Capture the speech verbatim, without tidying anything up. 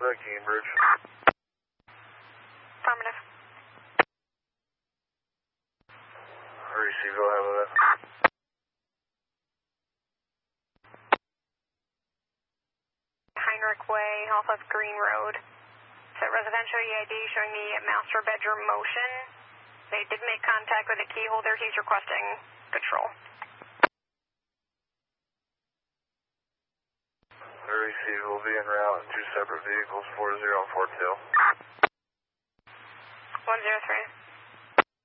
The Cambridge. Affirmative. Receive, go ahead with it. Heinrich Way, off of Green Road. So residential E I D showing the master bedroom motion. They did make contact with the key holder. He's requesting patrol. The receive will be en route in two separate vehicles, four zero and four two. one zero three.